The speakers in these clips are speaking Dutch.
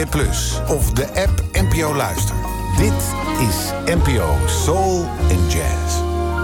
Plus of de app NPO Luister. Dit is NPO Soul and Jazz.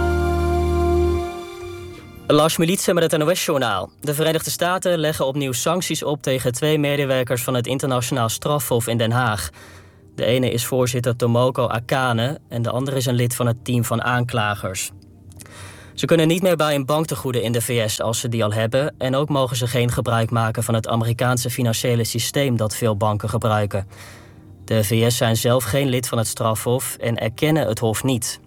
Lars Militsen met het NOS-journaal. De Verenigde Staten leggen opnieuw sancties op tegen 2 medewerkers van het Internationaal Strafhof in Den Haag. De ene is voorzitter Tomoko Akane en de andere is een lid van het team van aanklagers. Ze kunnen niet meer bij een banktegoeden in de VS als ze die al hebben, en ook mogen ze geen gebruik maken van het Amerikaanse financiële systeem dat veel banken gebruiken. De VS zijn zelf geen lid van het strafhof en erkennen het hof niet.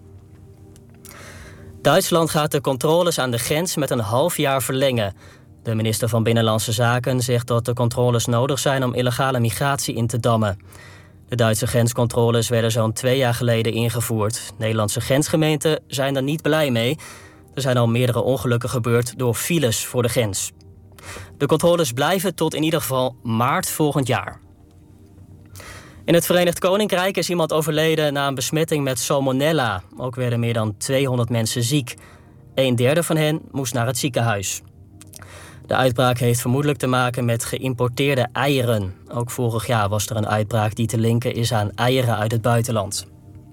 Duitsland gaat de controles aan de grens met een half jaar verlengen. De minister van Binnenlandse Zaken zegt dat de controles nodig zijn om illegale migratie in te dammen. De Duitse grenscontroles werden zo'n 2 jaar geleden ingevoerd. Nederlandse grensgemeenten zijn er niet blij mee. Er zijn al meerdere ongelukken gebeurd door files voor de grens. De controles blijven tot in ieder geval maart volgend jaar. In het Verenigd Koninkrijk is iemand overleden na een besmetting met salmonella. Ook werden meer dan 200 mensen ziek. 1/3 van hen moest naar het ziekenhuis. De uitbraak heeft vermoedelijk te maken met geïmporteerde eieren. Ook vorig jaar was er een uitbraak die te linken is aan eieren uit het buitenland.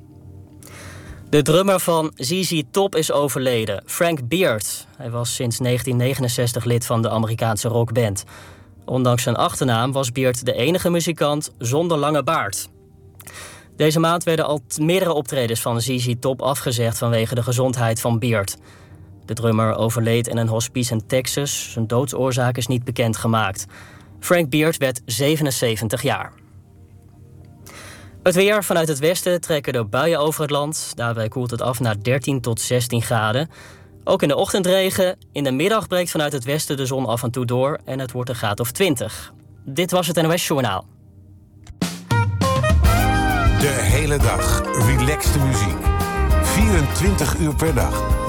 De drummer van ZZ Top is overleden, Frank Beard. Hij was sinds 1969 lid van de Amerikaanse rockband. Ondanks zijn achternaam was Beard de enige muzikant zonder lange baard. Deze maand werden al meerdere optredens van ZZ Top afgezegd vanwege de gezondheid van Beard. De drummer overleed in een hospice in Texas. Zijn doodsoorzaak is niet bekendgemaakt. Frank Beard werd 77 jaar. Het weer: vanuit het westen trekken er buien over het land. Daarbij koelt het af naar 13 tot 16 graden. Ook in de ochtend regen. In de middag breekt vanuit het westen de zon af en toe door en het wordt een graad of 20. Dit was het NOS Journaal. De hele dag relaxte muziek. 24 uur per dag.